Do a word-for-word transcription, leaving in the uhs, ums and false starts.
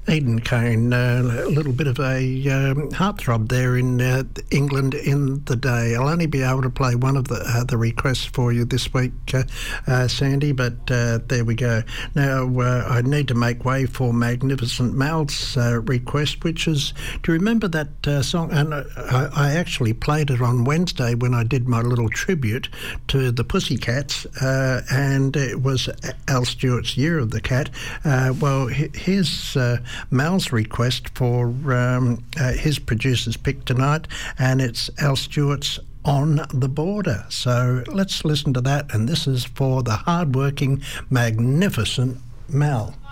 Aidan Kane, uh, a little bit of a um, heartthrob there in uh, England in the day. I'll only be able to play one of the uh, the requests for you this week, uh, uh, Sandy, but uh, there we go. Now, uh, I need to make way for Magnificent Mal's uh, request, which is, do you remember that uh, song? And I, I actually played it on Wednesday when I did my little tribute to the Pussycats, uh, and it was Al Stewart's Year of the Cat. Uh, well, here's uh, Mal's request for um, uh, his producer's pick tonight, and it's Al Stewart's On the Border. So let's listen to that, and this is for the hard-working, magnificent Mal.